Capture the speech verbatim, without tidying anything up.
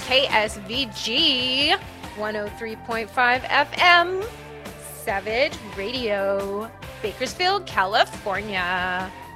K S V G one oh three point five F M, Savage Radio, Bakersfield, California.